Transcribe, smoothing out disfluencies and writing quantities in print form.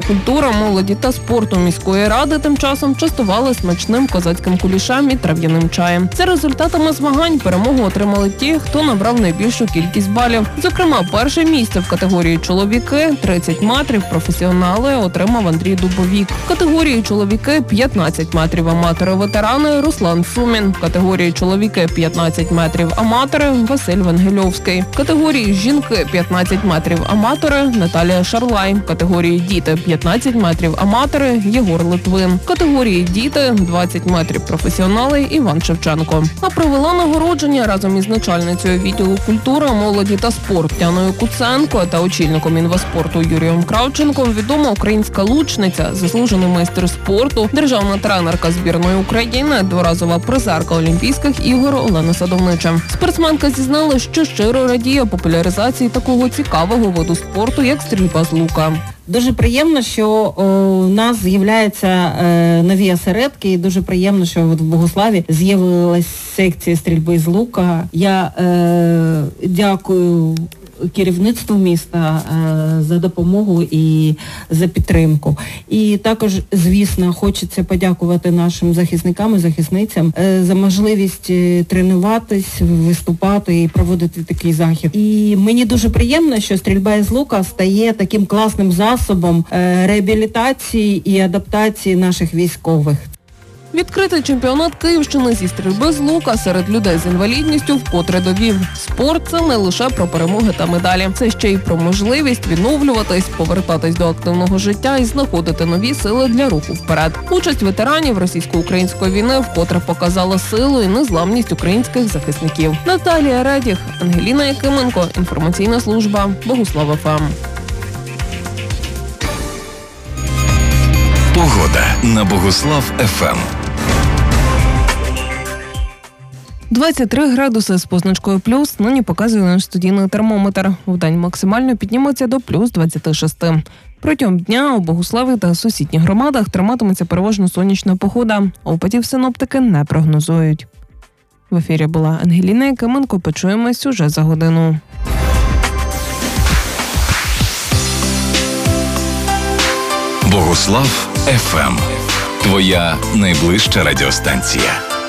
культури, молоді та спорту міської ради тим часом частували смачним козацьким кулішем і трав'яним чаєм. За результатами змагань перемогу отримали ті, хто набрав найбільшу кількість балів. Зокрема, перше місце в категорії чоловіки – 30 метрів професіонали отримав Андрій Дубовік. В категорії чоловіки – 15 метрів аматори-ветерани Руслан Сумін. В категорії чоловіки – 15 метрів аматори Василь Вангельовський. В категорії жінки – 15 метрів аматори Наталія Шарлай. В категорії діти – 15 метрів аматори Єгор Литвин. В категорії діти – 20 метрів професіонали Іван Шевченко. А провела нагородження разом із начальницею відділу культури, молоді та спорту Тяною Куценко та очільником інваспорту Юрієм Кравченком відома українська лучниця, заслужений майстер спорту, державна тренерка збірної України, дворазова призерка Олімпійських ігор Олена Садовнича. Спортсменка зізнала, що щиро радіє популяризації такого цікавого виду спорту, як стрільба з лука. Дуже приємно, що у нас з'являються нові осередки, і дуже приємно, що в Богуславі з'явилась секція стрільби з лука. Я дякую керівництву міста за допомогу і за підтримку. І також, звісно, хочеться подякувати нашим захисникам і захисницям за можливість тренуватись, виступати і проводити такий захід. І мені дуже приємно, що стрільба із лука стає таким класним засобом реабілітації і адаптації наших військових. Відкритий чемпіонат Київщини зі стрільби з лука серед людей з інвалідністю вкотре довів. Спорт – це не лише про перемоги та медалі. Це ще й про можливість відновлюватись, повертатись до активного життя і знаходити нові сили для руху вперед. Участь ветеранів російсько-української війни вкотре показала силу і незламність українських захисників. Наталія Редіх, Ангеліна Якименко, інформаційна служба Богуслав ФМ. Погода на Богуслав ФМ. 23 градуси з позначкою плюс нині показує наш студійний термометр. Вдень максимально підніметься до плюс 26. Протягом дня у Богуславі та сусідніх громадах триматиметься переважно сонячна погода. Опадів синоптики не прогнозують. В ефірі була Ангеліна Якименко. Почуємось уже за годину. Богуслав ФМ. Твоя найближча радіостанція.